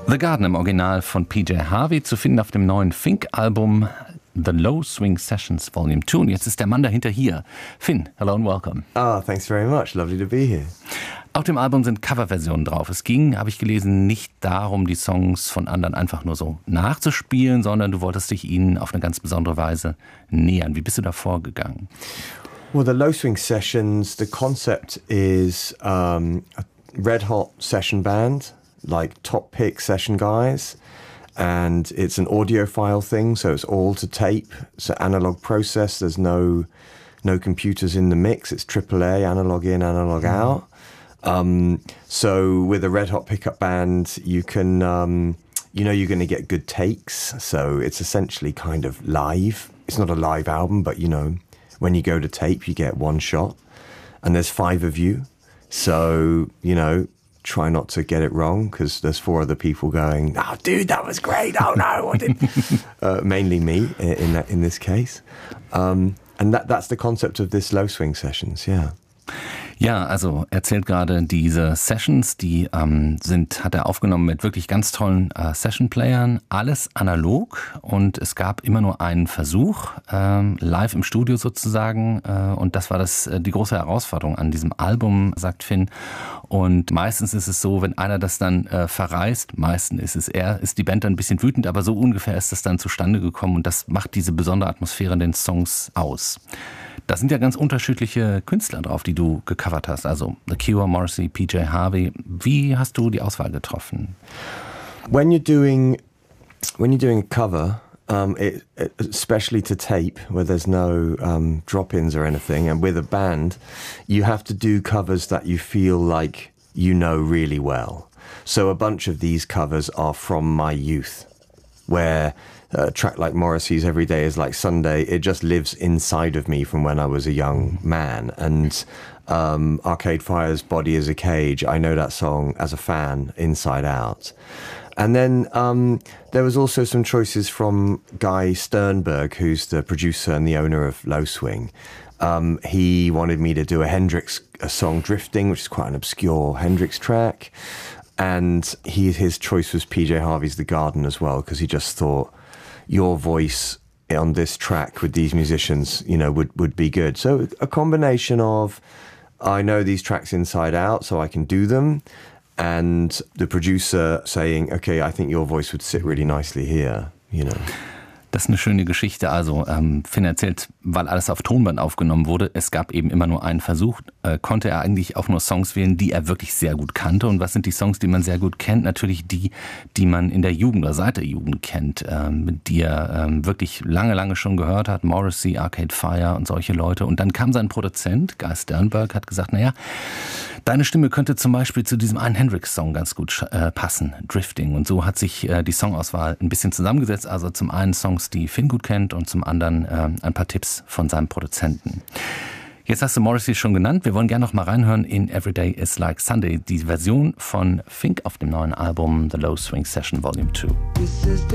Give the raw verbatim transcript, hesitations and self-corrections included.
The Garden im Original von P J Harvey, zu finden auf dem neuen Fink-Album The Low Swing Sessions Volume two. Und jetzt ist der Mann dahinter hier. Finn, hello and welcome. Ah, oh, thanks very much. Lovely to be here. Auf dem Album sind Coverversionen drauf. Es ging, habe ich gelesen, nicht darum, die Songs von anderen einfach nur so nachzuspielen, sondern du wolltest dich ihnen auf eine ganz besondere Weise nähern. Wie bist du da vorgegangen? Well, the Low Swing Sessions, the concept is um, a red hot session band, like top pick session guys. And it's an audiophile thing, so it's all to tape. It's an analog process. There's no no computers in the mix. It's triple A, analog in, analog out. Um, so with a red hot pickup band, you can, um, you know, you're going to get good takes. So it's essentially kind of live. It's not a live album, but you know, when you go to tape, you get one shot, and there's five of you. So you know. Try not to get it wrong, because there's four other people going, oh dude, that was great, oh no, what did... uh, mainly me in that, in this case. Um, and that, that's the concept of this Low Swing Sessions, yeah. Ja, also erzählt gerade diese Sessions, die ähm, sind, hat er aufgenommen mit wirklich ganz tollen äh, Session-Playern, alles analog, und es gab immer nur einen Versuch, ähm, live im Studio sozusagen, äh, und das war das äh, die große Herausforderung an diesem Album, sagt Finn. Und meistens ist es so, wenn einer das dann äh, verreist, meistens ist es er, ist die Band dann ein bisschen wütend, aber so ungefähr ist das dann zustande gekommen, und das macht diese besondere Atmosphäre in den Songs aus. Da sind ja ganz unterschiedliche Künstler drauf, die du gecovert hast. Also The Cure, Morrissey, P J Harvey. Wie hast du die Auswahl getroffen? When you're doing, when you're doing a cover, um, it, especially to tape, where there's no um, drop-ins or anything, and with a band, you have to do covers that you feel like you know really well. So a bunch of these covers are from my youth, where a track like Morrissey's Every Day is Like Sunday, it just lives inside of me from when I was a young man. And um, Arcade Fire's Body is a Cage, I know that song as a fan, inside out. And then um, there was also some choices from Guy Sternberg, who's the producer and the owner of Low Swing. Um, he wanted me to do a Hendrix a song, Drifting, which is quite an obscure Hendrix track. And he, his choice was P J Harvey's The Garden as well, because he just thought your voice on this track with these musicians, you know, would, would be good. So a combination of, I know these tracks inside out, so I can do them, and the producer saying, okay, I think your voice would sit really nicely here, you know. Das ist eine schöne Geschichte. Also ähm, Finn erzählt, weil alles auf Tonband aufgenommen wurde, es gab eben immer nur einen Versuch, äh, konnte er eigentlich auch nur Songs wählen, die er wirklich sehr gut kannte. Und was sind die Songs, die man sehr gut kennt? Natürlich die, die man in der Jugend oder seit der Jugend kennt, ähm, die er ähm, wirklich lange, lange schon gehört hat. Morrissey, Arcade Fire und solche Leute. Und dann kam sein Produzent, Guy Sternberg, hat gesagt, naja, deine Stimme könnte zum Beispiel zu diesem einen Hendrix-Song ganz gut äh, passen, Drifting. Und so hat sich äh, die Songauswahl ein bisschen zusammengesetzt. Also zum einen Songs, die Finn gut kennt, und zum anderen äh, ein paar Tipps von seinem Produzenten. Jetzt hast du Morrissey schon genannt. Wir wollen gerne noch mal reinhören in Every Day is Like Sunday, die Version von Fink auf dem neuen Album The Low Swing Session Volume two.